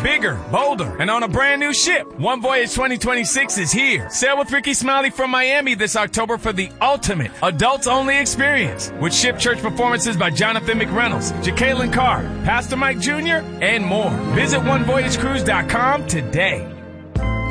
bigger, bolder, and on a brand new ship. One Voyage 2026 is here. Sail with Ricky Smiley from Miami this October for the ultimate adults-only experience with ship church performances by Jonathan McReynolds, Jacqueline Carr, Pastor Mike Jr., and more. Visit OneVoyageCruise.com today.